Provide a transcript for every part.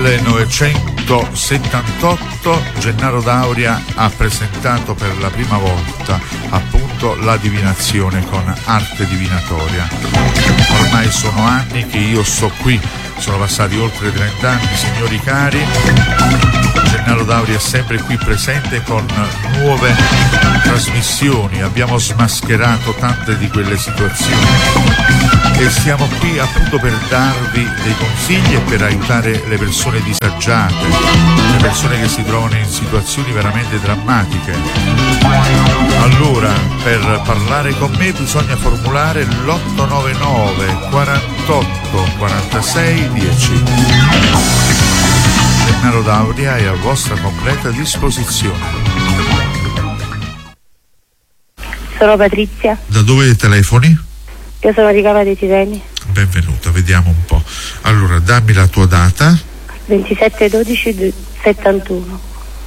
1978 Gennaro D'Auria ha presentato per la prima volta appunto la divinazione con arte divinatoria. Ormai sono anni che io sto qui, sono passati oltre 30 anni, signori cari. Gennaro D'Auria è sempre qui presente con nuove trasmissioni, abbiamo smascherato tante di quelle situazioni e siamo qui appunto per darvi dei consigli e per aiutare le persone disagiate, le persone che si trovano in situazioni veramente drammatiche. Allora, per parlare con me bisogna formulare l'899 48 46 10. Gennaro D'Auria è a vostra completa disposizione. Sono Patrizia. Da dove telefoni? Io sono di Cava dei Tirreni. Benvenuta, vediamo un po'. Allora, dammi la tua data. 27/12/71.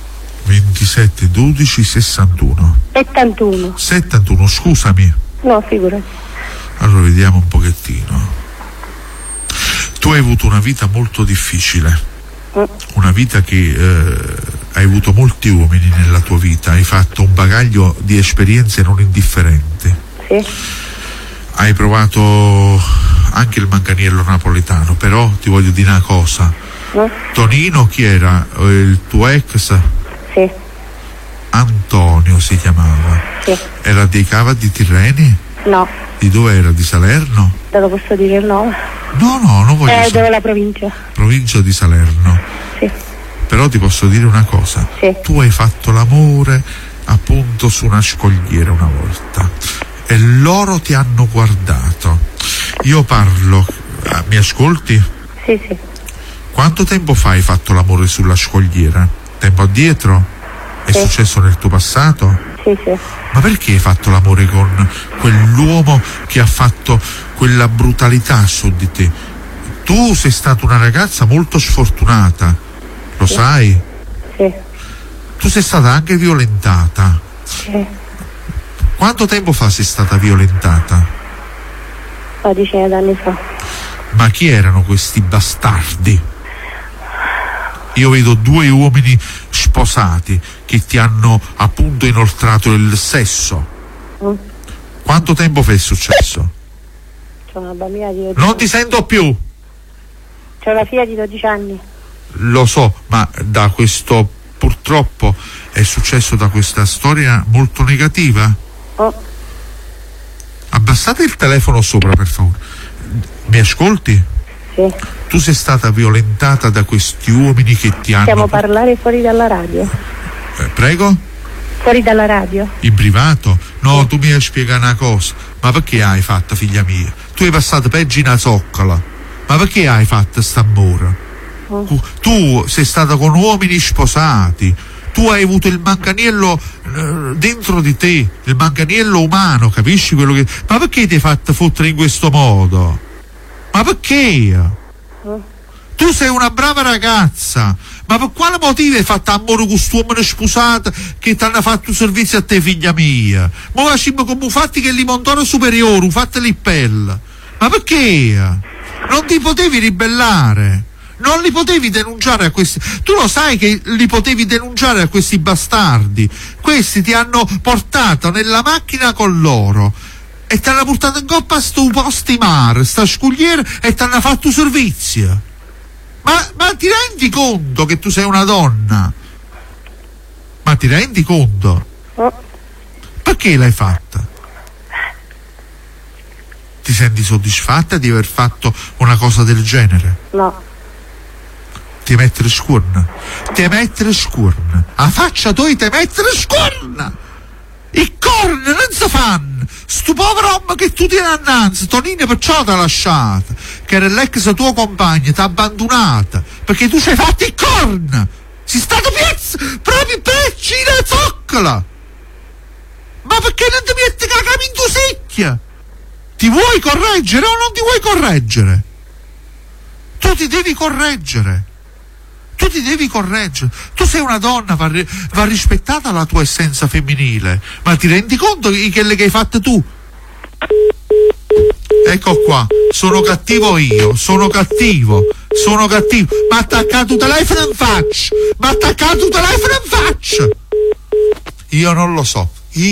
27/12/61. 71, scusami. No, figurati. Allora, vediamo un pochettino. Tu hai avuto una vita molto difficile. Una vita che hai avuto molti uomini nella tua vita, hai fatto un bagaglio di esperienze non indifferenti. Sì. Hai provato anche il manganiello napoletano, però ti voglio dire una cosa. Tonino chi era? Il tuo ex? Sì. Antonio si chiamava. Sì. Era dei Cava di Tirreni? No. Di dove era? Di Salerno? Te lo posso dire il nome? No, non voglio sapere. Dove la provincia? Provincia di Salerno. Sì. Però ti posso dire una cosa. Sì. Tu hai fatto l'amore appunto su una scogliera una volta e loro ti hanno guardato. Io parlo, mi ascolti? Sì. Quanto tempo fa hai fatto l'amore sulla scogliera? Tempo addietro? È successo nel tuo passato? Sì. Ma perché hai fatto l'amore con quell'uomo che ha fatto quella brutalità su di te? Tu sei stata una ragazza molto sfortunata, lo sai? Sì. Tu sei stata anche violentata. Sì. Quanto tempo fa sei stata violentata? Una decina d'anni fa. Ma chi erano questi bastardi? Io vedo due uomini sposati che ti hanno appunto inoltrato il sesso. Quanto tempo fa è successo? C'ho una bambina di 12 Non ti sento più. C'ho una figlia di 12 anni. Lo so, ma da questo purtroppo è successo da questa storia molto negativa. Abbassate il telefono sopra, per favore. Mi ascolti? Sì. Tu sei stata violentata da questi uomini che ti hanno... Possiamo parlare fuori dalla radio? Prego? Fuori dalla radio? In privato? No, tu mi hai spiegato una cosa. Ma perché hai fatto, figlia mia? Tu hai passato peggio in una zoccola. Ma perché hai fatto st'amore? Tu sei stata con uomini sposati. Tu hai avuto il manganiello dentro di te, il manganiello umano, capisci quello che... Ma perché ti hai fatto fottere in questo modo? Ma perché? Tu sei una brava ragazza, ma per quale motivo hai fatto amore con quest'uomo sposato che ti hanno fatto servizio a te, figlia mia? Ma facciamo come fatti che li montano superiore, fatti li pelle. Ma perché? Non ti potevi ribellare? Non li potevi denunciare a questi? Tu lo sai che li potevi denunciare a questi bastardi? Questi ti hanno portato nella macchina con loro e ti hanno portato in coppa a sto posto di mare, sta scugliera, e ti hanno fatto servizio. Ma ti rendi conto che tu sei una donna? Ma ti rendi conto? Perché l'hai fatta? Ti senti soddisfatta di aver fatto una cosa del genere? No. Ti mettere scuorna. A faccia tua ti mettere scuorna. I corni non si fanno. Sto povero uomo che tu tieni annanzi, Tonino, perciò ti ha lasciata, che era l'ex tuo compagno, ti ha abbandonata perché tu ci hai fatto i corni. Sei stato proprio pecci in zoccola. Ma perché non ti metti la capa in tua secchia? Ti vuoi correggere o non ti vuoi correggere? Tu ti devi correggere. Tu sei una donna, va rispettata la tua essenza femminile. Ma ti rendi conto di quelle che hai fatte tu? Ecco qua, sono cattivo io, Sono cattivo. Ma attaccato il telefono in faccia. Io non lo so.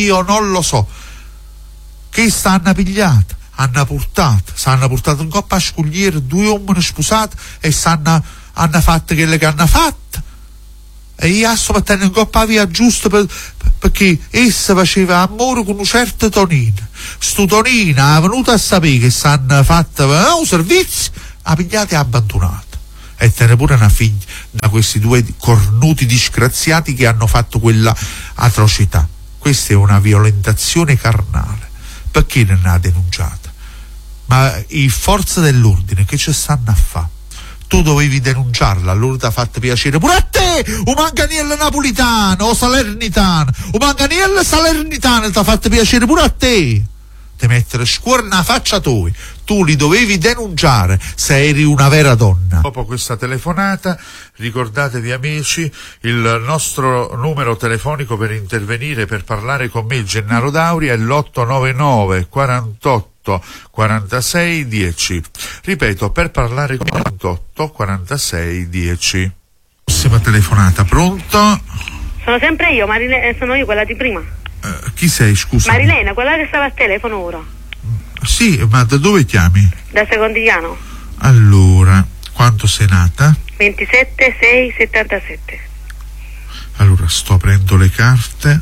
Che stanno pigliata, hanno portato in coppa a scogliere 2 uomini sposati e hanno fatto quello che hanno fatto. E io sto mettendo in coppa via giusto perché essa faceva amore con un certo Tonino. Sto Tonino è venuto a sapere che s'hanno fatto un servizio, ha pigliato e ha abbandonato. E te ne pure una figlia da questi 2 cornuti disgraziati che hanno fatto quella atrocità. Questa è una violentazione carnale. Perché non ha denunciata? Ma i forze dell'ordine che ci stanno a fare? Tu dovevi denunciarla, allora ti ha fatto piacere pure a te, un manganiello napolitano o salernitano, un manganiello salernitano ti ha fatto piacere pure a te. Ti mettere scuola nella faccia tu li dovevi denunciare se eri una vera donna. Dopo questa telefonata, ricordatevi amici, il nostro numero telefonico per intervenire, per parlare con me, Gennaro Dauri, è l'899 48 46 10. Ripeto, per parlare con 48 46 10. Prossima telefonata, pronto? Sono sempre io, sono io quella di prima. Chi sei, scusa? Marilena, quella che stava al telefono ora. Sì, ma da dove chiami? Da Secondigliano. Allora, quando sei nata? 27/6/77. Allora, sto aprendo le carte.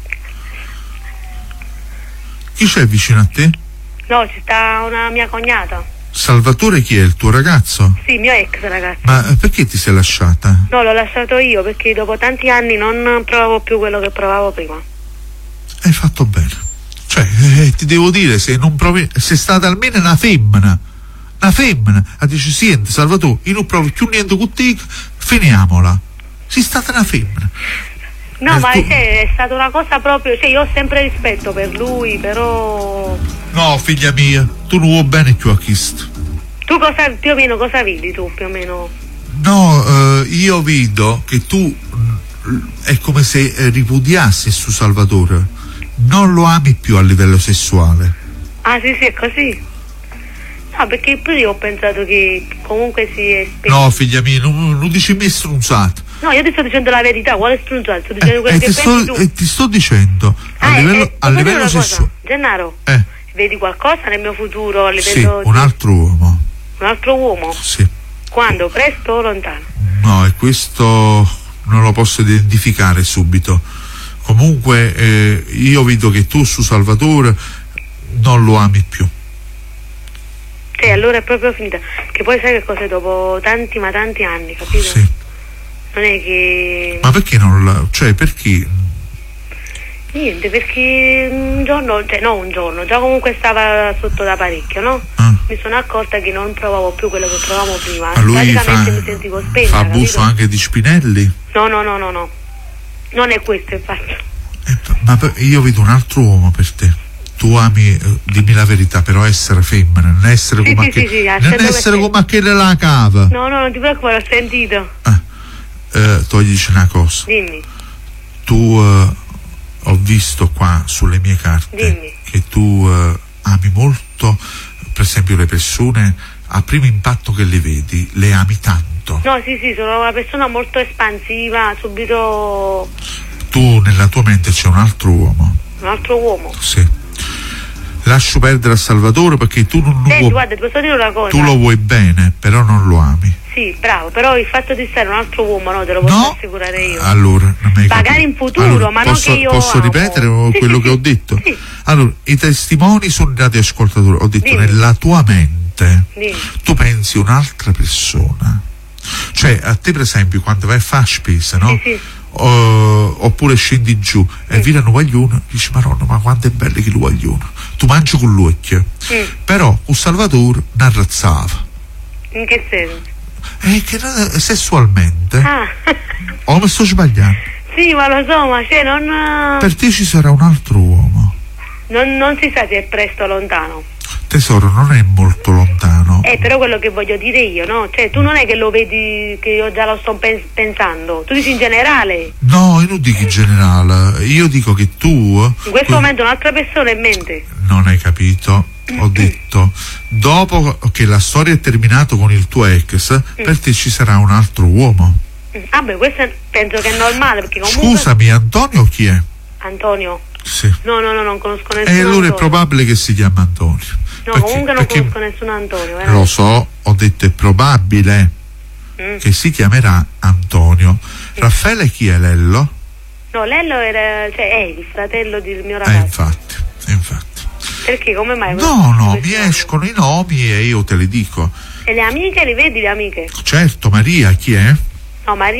Chi c'è vicino a te? No, ci sta una mia cognata. Salvatore chi è, il tuo ragazzo? Sì, mio ex ragazzo. Ma perché ti sei lasciata? No, l'ho lasciato io perché dopo tanti anni non provavo più quello che provavo prima. Hai fatto bene. Cioè, ti devo dire, se non provi, sei stata almeno una femmina. Ha detto, senti Salvatore, io non provo più niente con te, finiamola. Sei stata una femmina. No, ma è stata una cosa proprio, cioè io ho sempre rispetto per lui, però... No, figlia mia, tu non vuoi bene più a questo. Tu cosa, più o meno, cosa vedi tu, più o meno? No, io vedo che tu è come se ripudiassi su Salvatore. Non lo ami più a livello sessuale. Ah, sì, è così. No, perché pure io ho pensato che comunque si è spento. No, figlia mia, non dici mai strunzato. No, io ti sto dicendo la verità, quale strunzato? Sto dicendo quello che pensi tu. Ti sto dicendo, a livello sessuale. Gennaro, vedi qualcosa nel mio futuro a livello sì, un altro uomo. Un altro uomo? Sì. Quando? Presto o lontano? No, e questo non lo posso identificare subito. Comunque io vedo che tu su Salvatore non lo ami più. Sì, allora è proprio finita. Che poi sai che cos'è, dopo tanti anni, capito? Sì. Non è che... Ma perché non la... cioè perché? Niente, perché un giorno, già comunque stava sotto da parecchio, no? Mi sono accorta che non provavo più quello che provavo prima. Ma lui praticamente mi sentivo spenta. Fa abuso anche di Spinelli? No. Non è questo il fatto. Ma io vedo un altro uomo per te. Tu ami, dimmi la verità, però essere femmina, non essere come come quella la cava. No, non ti preoccupare, l'ho sentito. Toglici una cosa. Dimmi. Tu ho visto qua sulle mie carte che tu ami molto, per esempio, le persone a primo impatto che le vedi, le ami tanto. No, sì, sono una persona molto espansiva, subito. Tu nella tua mente c'è un altro uomo. Un altro uomo? Sì. Lascio perdere a Salvatore perché tu non vuoi. Guarda, ti posso dire una cosa. Tu lo vuoi bene, però non lo ami. Sì, bravo, però il fatto di stare un altro uomo, no, te lo posso assicurare io. Allora, non mi magari in futuro, allora, ma posso, non che io posso ripetere quello che ho detto? Sì. Allora, i testimoni sono dati ascoltatori. Ho detto, nella tua mente tu pensi un'altra persona. Cioè, a te per esempio, quando vai a fare spesa, no? Sì. Oppure scendi giù e vedi un guaglione, dici Maronna, ma quanto è bello che il guaglione, tu mangi con l'occhio, però un Salvatore non arrazzava. In che senso? Che sessualmente o mi sto sbagliando? Sì, ma lo so, ma se non per te ci sarà un altro uomo, non si sa se è presto o lontano. Tesoro, non è molto lontano, Però quello che voglio dire io, no? Cioè, tu non è che lo vedi, che io già lo sto pensando, tu dici in generale. No, io non dico in generale, io dico che tu... In questo momento un'altra persona in mente. Non hai capito? Ho detto, dopo che la storia è terminata con il tuo ex, per te ci sarà un altro uomo. Questo penso che è normale, perché comunque... Scusami, Antonio chi è? Antonio? Sì. No, non conosco nessuno. E allora Antonio. è probabile che si chiama Antonio. No, comunque non conosco nessuno Antonio. Lo so, ho detto è probabile che si chiamerà Antonio. Raffaele chi è Lello? No, Lello è il fratello del mio ragazzo. Infatti. Perché, come mai? No, mi escono i nomi e io te li dico. E le amiche, li vedi le amiche? Certo, Maria chi è? No, Maria